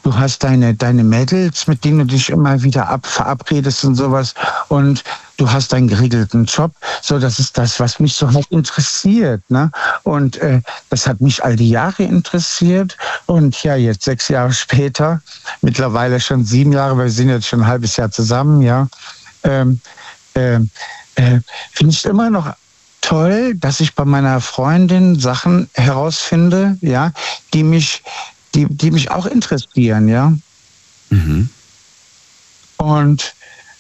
du hast deine Mädels, mit denen du dich immer wieder verabredest und sowas und du hast einen geregelten Job. So, das ist das, was mich so halt interessiert, ne? Und das hat mich all die Jahre interessiert und ja, jetzt 6 Jahre später, mittlerweile schon 7 Jahre, weil wir sind jetzt schon ein halbes Jahr zusammen, ja, finde ich immer noch toll, dass ich bei meiner Freundin Sachen herausfinde, ja, die mich auch interessieren, ja. Mhm. Und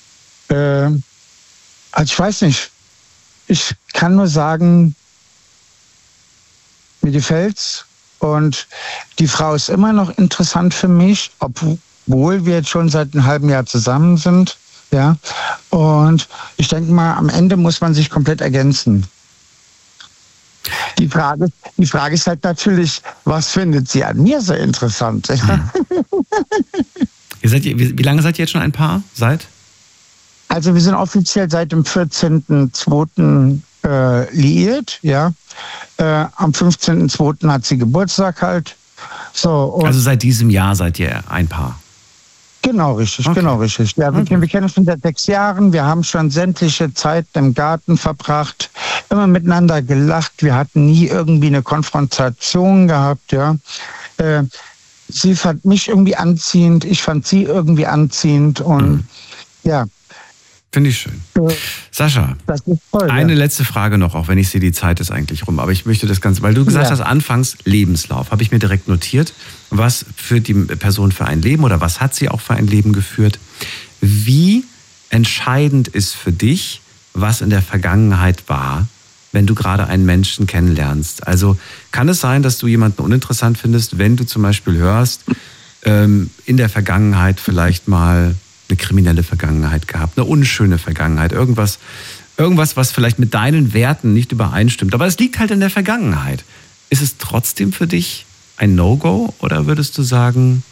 also ich weiß nicht, ich kann nur sagen, mir gefällt's und die Frau ist immer noch interessant für mich, obwohl wir jetzt schon seit einem halben Jahr zusammen sind, ja. Und ich denke mal, am Ende muss man sich komplett ergänzen. Die Frage ist halt natürlich, was findet sie an mir so interessant? Wie lange seid ihr jetzt schon ein Paar? Also wir sind offiziell seit dem 14.02. Liiert, ja. Am 15.02. hat sie Geburtstag halt. So, also seit diesem Jahr seid ihr ein Paar? Genau, richtig, okay. Genau, richtig. Ja, wir kennen uns schon seit 6 Jahren. Wir haben schon sämtliche Zeit im Garten verbracht, immer miteinander gelacht. Wir hatten nie irgendwie eine Konfrontation gehabt, ja. Sie fand mich irgendwie anziehend, ich fand sie irgendwie anziehend und ja. Finde ich schön. Sascha, das ist toll, eine letzte Frage noch, auch wenn ich sehe, die Zeit ist eigentlich rum. Aber ich möchte das Ganze, weil du gesagt hast, anfangs Lebenslauf, habe ich mir direkt notiert. Was führt die Person für ein Leben oder was hat sie auch für ein Leben geführt? Wie entscheidend ist für dich, was in der Vergangenheit war, wenn du gerade einen Menschen kennenlernst? Also kann es sein, dass du jemanden uninteressant findest, wenn du zum Beispiel hörst, in der Vergangenheit vielleicht mal eine kriminelle Vergangenheit gehabt, eine unschöne Vergangenheit, irgendwas, was vielleicht mit deinen Werten nicht übereinstimmt. Aber es liegt halt in der Vergangenheit. Ist es trotzdem für dich ein No-Go oder würdest du sagen,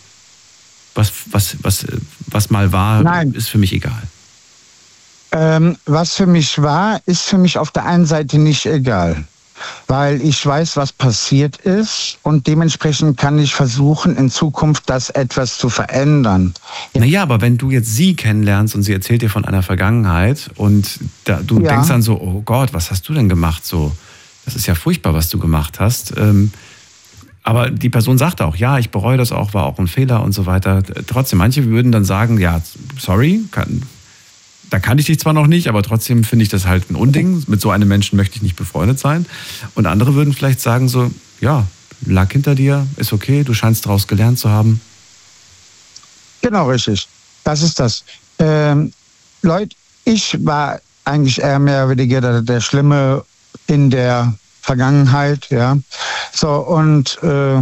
was mal war, Nein. Ist für mich egal? Was für mich war, ist für mich auf der einen Seite nicht egal. Weil ich weiß, was passiert ist und dementsprechend kann ich versuchen, in Zukunft das etwas zu verändern. Naja, aber wenn du jetzt sie kennenlernst und sie erzählt dir von einer Vergangenheit und du denkst dann so, oh Gott, was hast du denn gemacht? So, das ist ja furchtbar, was du gemacht hast. Aber die Person sagt auch, ja, ich bereue das auch, war auch ein Fehler und so weiter. Trotzdem, manche würden dann sagen, ja, sorry, da kannte ich dich zwar noch nicht, aber trotzdem finde ich das halt ein Unding. Mit so einem Menschen möchte ich nicht befreundet sein. Und andere würden vielleicht sagen so, ja, lag hinter dir, ist okay, du scheinst daraus gelernt zu haben. Genau, richtig. Das ist das. Leute, ich war eigentlich eher mehr oder weniger der Schlimme in der Vergangenheit, ja. So, und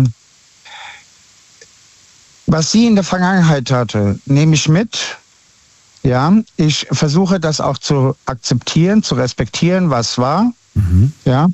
was sie in der Vergangenheit hatte, nehme ich mit. Ja, ich versuche das auch zu akzeptieren, zu respektieren, was war. Ja,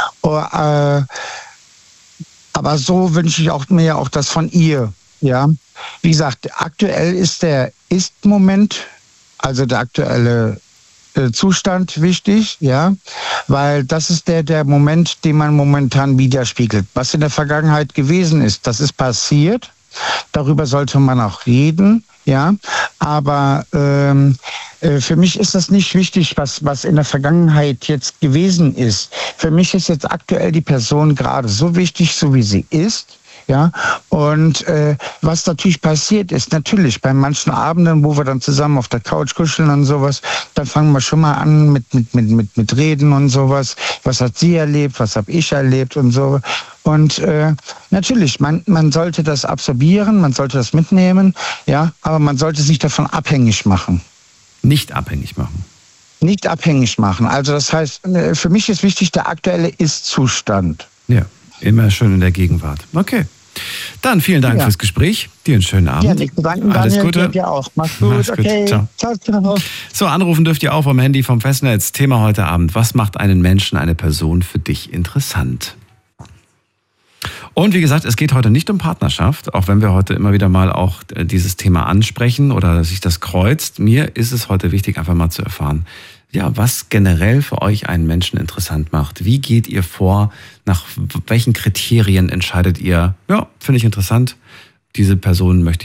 aber so wünsche ich mir auch das von ihr. Ja, wie gesagt, aktuell ist der Ist-Moment, also der aktuelle Zustand wichtig, ja, weil das ist der Moment, den man momentan widerspiegelt. Was in der Vergangenheit gewesen ist, das ist passiert. Darüber sollte man auch reden. Ja, aber für mich ist das nicht wichtig, was in der Vergangenheit jetzt gewesen ist. Für mich ist jetzt aktuell die Person gerade so wichtig, so wie sie ist. Ja, und was natürlich passiert ist, natürlich bei manchen Abenden, wo wir dann zusammen auf der Couch kuscheln und sowas, dann fangen wir schon mal an mit Reden und sowas. Was hat sie erlebt, was habe ich erlebt und so. Und natürlich, man sollte das absorbieren, man sollte das mitnehmen, ja, aber man sollte sich davon abhängig machen. Nicht abhängig machen. Nicht abhängig machen. Also das heißt, für mich ist wichtig der aktuelle Ist-Zustand. Ja, immer schön in der Gegenwart. Okay. Dann vielen Dank fürs Gespräch. Dir einen schönen Abend. Ja, nicht zu danken, Alles Daniel, Gute. Dir auch. Mach's gut. Mach's gut. Okay. Ciao. Ciao. So, anrufen dürft ihr auch vom Handy, vom Festnetz. Thema heute Abend: Was macht einen Menschen, eine Person für dich interessant? Und wie gesagt, es geht heute nicht um Partnerschaft, auch wenn wir heute immer wieder mal auch dieses Thema ansprechen oder sich das kreuzt. Mir ist es heute wichtig, einfach mal zu erfahren, ja, was generell für euch einen Menschen interessant macht. Wie geht ihr vor? Nach welchen Kriterien entscheidet ihr, ja, finde ich interessant, diese Person möchte ich